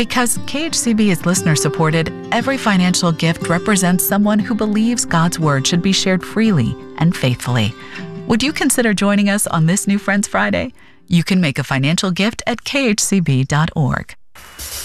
Because KHCB is listener-supported, every financial gift represents someone who believes God's Word should be shared freely and faithfully. Would you consider joining us on this New Friends Friday? You can make a financial gift at khcb.org.